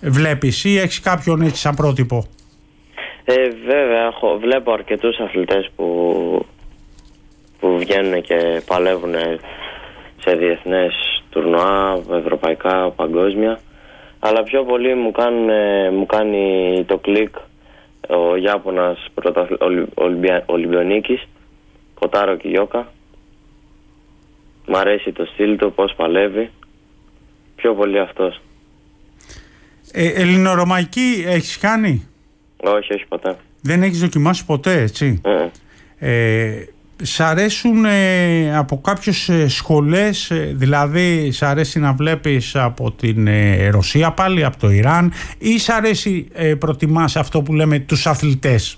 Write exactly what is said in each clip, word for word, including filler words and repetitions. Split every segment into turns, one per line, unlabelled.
βλέπεις ή έχεις κάποιον έτσι σαν πρότυπο?
Ε, βέβαια, έχω, βλέπω αρκετούς αθλητές που, που βγαίνουν και παλεύουν σε διεθνές τουρνουά, ευρωπαϊκά, παγκόσμια. Αλλά πιο πολύ μου, κάνουν, μου κάνει το κλικ ο Ιάπωνας πρωταθλη, Ολυμπια, Ολυμπιονίκης, Κοτάρο Κιόκα. Μ' αρέσει το στυλ του, πώς παλεύει. Πιο πολύ αυτός.
Ε, Ελληνορωμαϊκή έχεις κάνει?
Όχι, όχι ποτέ.
Δεν έχεις δοκιμάσει ποτέ, έτσι?
Mm.
Ε, σ' αρέσουν ε, από κάποιες ε, σχολές, ε, δηλαδή σ' αρέσει να βλέπεις από την ε, Ρωσία πάλι, από το Ιράν, ή σ' αρέσει, ε, προτιμάς αυτό που λέμε τους αθλητές?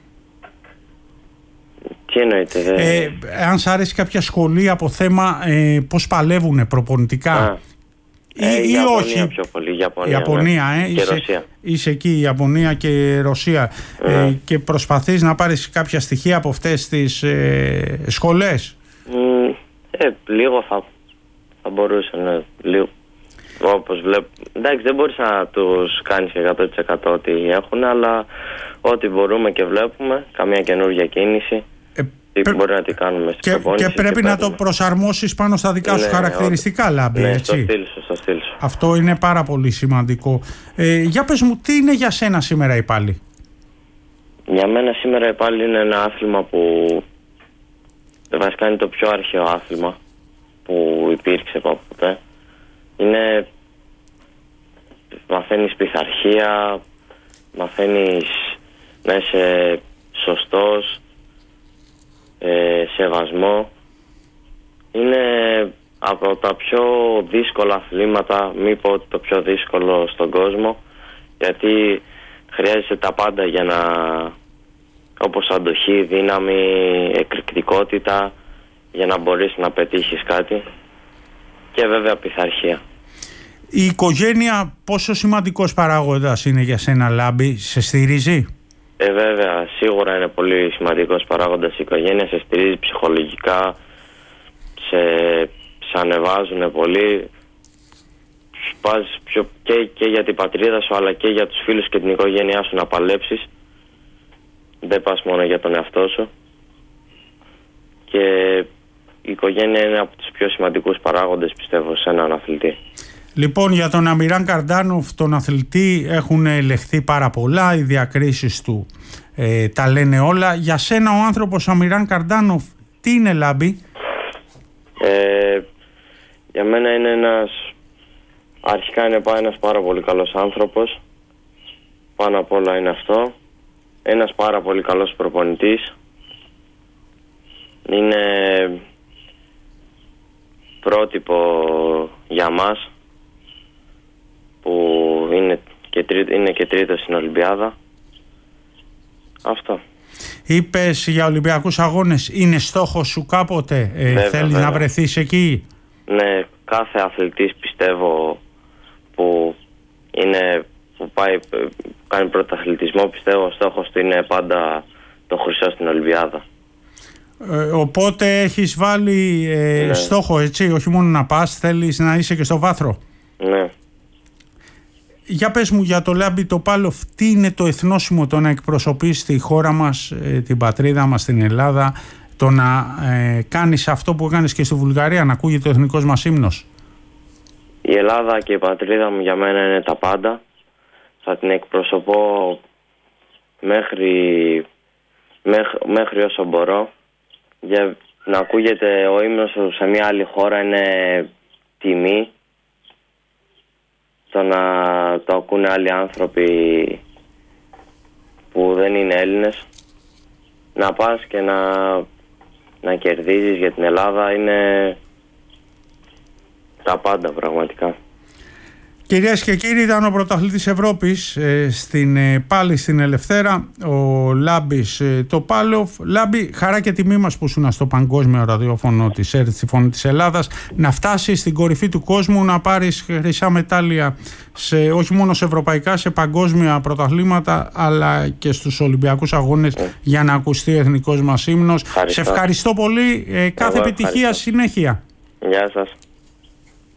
Τι εννοείται? Δε...
Ε, αν σ' αρέσει κάποια σχολή από θέμα ε, πώς παλεύουν προπονητικά.
Α.
Ή,
Ε,
ή
Ιαπωνία
όχι.
πιο πολύ. Ιαπωνία,
Ιαπωνία,
ναι.
ε,
Και
είσαι,
Ρωσία.
είσαι εκεί, Ιαπωνία και Ρωσία.
Mm.
Ε, και προσπαθείς να πάρεις κάποια στοιχεία από αυτές τις ε, σχολές.
Mm, ε, λίγο θα, θα μπορούσε, ναι, λίγο. Όπως βλέπω. Εντάξει, δεν μπορείς να τους κάνεις εκατό τοις εκατό ό,τι έχουν, αλλά ό,τι μπορούμε και βλέπουμε, καμία καινούργια κίνηση. Τι
Πρέ...
μπορεί να τη κάνουμε στην
και,
προπόνηση.
και πρέπει
και
να το προσαρμόσεις πάνω στα δικά σου
ναι,
χαρακτηριστικά, ό, Λάμπη,
ναι,
έτσι.
στο στυλ σου, στο στυλ σου.
Αυτό είναι πάρα πολύ σημαντικό. Ε, για πες μου, τι είναι για σένα σήμερα η πάλι?
Για μένα σήμερα η πάλι είναι ένα άθλημα που βασικά είναι το πιο αρχαίο άθλημα που υπήρξε από ποτέ. Είναι... μαθαίνεις πειθαρχία, μαθαίνεις να είσαι σωστός, ε, σεβασμό. Είναι από τα πιο δύσκολα αθλήματα, μη πω ότι το πιο δύσκολο στον κόσμο, γιατί χρειάζεσαι τα πάντα για να, όπως αντοχή, δύναμη, εκρηκτικότητα, για να μπορείς να πετύχεις κάτι, και βέβαια πειθαρχία.
Η οικογένεια πόσο σημαντικός παράγοντας είναι για σένα, Λάμπη? Σε στηρίζει?
Ε, βέβαια, σίγουρα είναι πολύ σημαντικός παράγοντας η οικογένεια. Σε στηρίζει ψυχολογικά, σε, σε ανεβάζουν πολύ. Πας πιο, και, και για την πατρίδα σου, αλλά και για τους φίλους και την οικογένειά σου να παλέψεις. Δεν πας μόνο για τον εαυτό σου. Και η οικογένεια είναι από τους πιο σημαντικούς παράγοντες, πιστεύω, σε έναν αθλητή.
Λοιπόν, για τον Αμιράν Καρντάνοφ, τον αθλητή, έχουν ελεγχθεί πάρα πολλά, οι διακρίσεις του ε, τα λένε όλα. Για σένα ο άνθρωπος Αμιράν Καρντάνοφ τι είναι, Λάμπη?
Ε, για μένα είναι ένας, αρχικά είναι ένας πάρα πολύ καλός άνθρωπος, πάνω απ' όλα είναι αυτό. Ένας πάρα πολύ καλός προπονητής. Είναι πρότυπο για μας, που είναι και, τρί, είναι και τρίτος στην Ολυμπιάδα. Αυτό.
Είπες για Ολυμπιακούς Αγώνες, είναι στόχος σου κάποτε? Ε,
βέβαια,
θέλεις
βέβαια.
να βρεθείς εκεί?
Ναι, κάθε αθλητής, πιστεύω, που, είναι, που πάει, που κάνει πρωταθλητισμό, πιστεύω ο στόχος του είναι πάντα το χρυσό στην Ολυμπιάδα.
Ε, οπότε έχεις βάλει ε,
ναι.
στόχο, έτσι, όχι μόνο να πας, θέλεις να είσαι και στο βάθρο.
Ναι.
Για πες μου για το Λάμπη Τοπάλοφ, τι είναι το εθνόσημο, το να εκπροσωπείς τη χώρα μας, ε, την πατρίδα μας, την Ελλάδα, το να ε, κάνεις αυτό που κάνεις και στη Βουλγαρία, να ακούγεται ο εθνικός μας ύμνος?
Η Ελλάδα και η πατρίδα μου για μένα είναι τα πάντα. Θα την εκπροσωπώ μέχρι, μέχρι, μέχρι όσο μπορώ. Για να ακούγεται ο ύμνος σε μια άλλη χώρα είναι τιμή. Το να το ακούνε άλλοι άνθρωποι που δεν είναι Έλληνες, να πας και να, να κερδίζεις για την Ελλάδα, είναι τα πάντα πραγματικά.
Κυρίες και κύριοι, ήταν ο πρωταθλητής Ευρώπης ε, στην, ε, πάλι στην Ελευθέρα, ο Λάμπης ε, Τοπάλοφ. Λάμπη, χαρά και τιμή μας που ήσουν στο παγκόσμιο ραδιόφωνο της ΕΡΤ, στη Φωνή της Ελλάδας, να φτάσεις στην κορυφή του κόσμου, να πάρεις χρυσά μετάλλια σε, όχι μόνο σε ευρωπαϊκά, σε παγκόσμια πρωταθλήματα, αλλά και στους Ολυμπιακούς Αγώνες mm. για να ακουστεί ο εθνικός μας ύμνος. Σε ευχαριστώ πολύ, ε, κάθε
Εγώ
επιτυχία
ευχαριστώ.
συνέχεια.
Γεια σας.